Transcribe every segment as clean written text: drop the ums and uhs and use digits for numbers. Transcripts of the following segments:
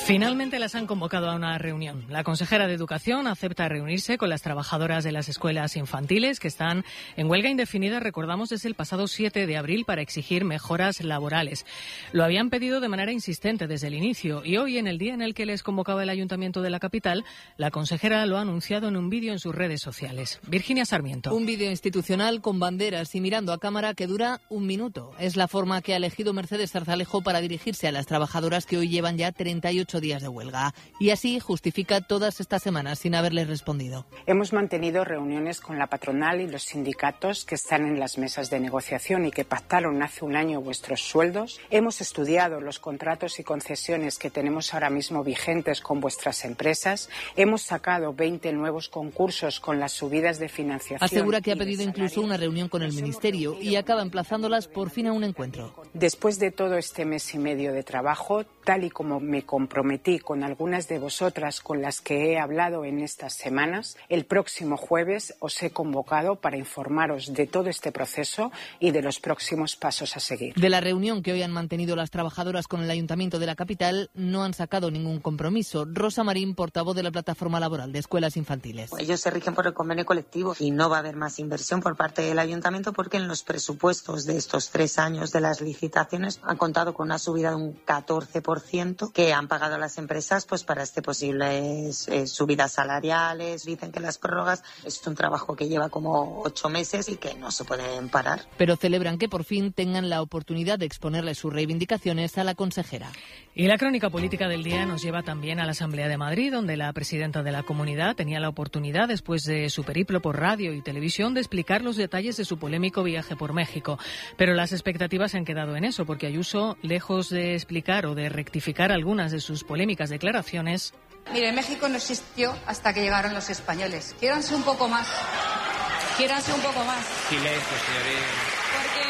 Finalmente las han convocado a una reunión. La consejera de Educación acepta reunirse con las trabajadoras de las escuelas infantiles que están en huelga indefinida, recordamos, desde el pasado 7 de abril para exigir mejoras laborales. Lo habían pedido de manera insistente desde el inicio y hoy, en el día en el que les convocaba el Ayuntamiento de la capital, la consejera lo ha anunciado en un vídeo en sus redes sociales. Virginia Sarmiento. Un vídeo institucional con banderas y mirando a cámara que dura 1 minuto. Es la forma que ha elegido Mercedes Zarzalejo para dirigirse a las trabajadoras que hoy llevan ya 38 días de huelga. Y así justifica todas estas semanas sin haberles respondido. Hemos mantenido reuniones con la patronal y los sindicatos que están en las mesas de negociación y que pactaron hace un año vuestros sueldos. Hemos estudiado los contratos y concesiones que tenemos ahora mismo vigentes con vuestras empresas. Hemos sacado 20 nuevos concursos con las subidas de financiación. Asegura que ha pedido incluso una reunión con el Ministerio y acaba emplazándolas por fin a un encuentro. Después de todo este mes y medio de trabajo, tal y como me comprometí con algunas de vosotras con las que he hablado en estas semanas, el próximo jueves os he convocado para informaros de todo este proceso y de los próximos pasos a seguir. De la reunión que hoy han mantenido las trabajadoras con el Ayuntamiento de la capital no han sacado ningún compromiso. Rosa Marín, portavoz de la Plataforma Laboral de Escuelas Infantiles. Ellos se rigen por el convenio colectivo y no va a haber más inversión por parte del Ayuntamiento porque en los presupuestos de estos 3 años de las licitaciones han contado con una subida de un 14% que han pagado las empresas pues para posibles subidas salariales. Dicen que las prórrogas es un trabajo que lleva como 8 meses y que no se pueden parar. Pero celebran que por fin tengan la oportunidad de exponerle sus reivindicaciones a la consejera. Y la crónica política del día nos lleva también a la Asamblea de Madrid, donde la presidenta de la comunidad tenía la oportunidad, después de su periplo por radio y televisión, de explicar los detalles de su polémico viaje por México. Pero las expectativas se han quedado en eso, porque Ayuso, lejos de explicar o de rectificar algunas de sus polémicas declaraciones. Mire, México no existió hasta que llegaron los españoles. Quiéranse un poco más. Quiéranse un poco más. Silencio, señoría. Porque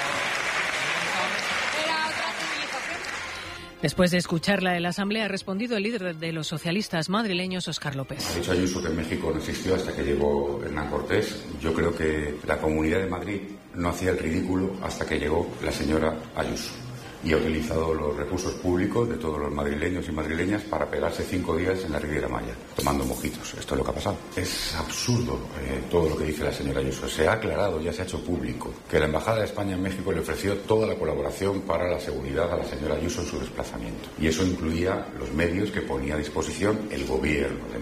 era otra civilización. Después de escucharla en la Asamblea, ha respondido el líder de los socialistas madrileños, Óscar López. Ha dicho Ayuso que México no existió hasta que llegó Hernán Cortés. Yo creo que la Comunidad de Madrid no hacía el ridículo hasta que llegó la señora Ayuso. Y ha utilizado los recursos públicos de todos los madrileños y madrileñas para pegarse 5 días en la Riviera Maya, tomando mojitos. Esto es lo que ha pasado. Es absurdo todo lo que dice la señora Ayuso. Se ha aclarado, ya se ha hecho público, que la Embajada de España en México le ofreció toda la colaboración para la seguridad a la señora Ayuso en su desplazamiento. Y eso incluía los medios que ponía a disposición el gobierno de